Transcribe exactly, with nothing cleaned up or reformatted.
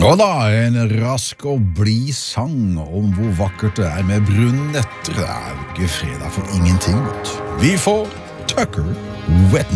Og da, en rask og blid sang om hvor vakkert det er med brunetter. Det er jo ikke fredag for ingenting, vet du. Vi får Tucker Wet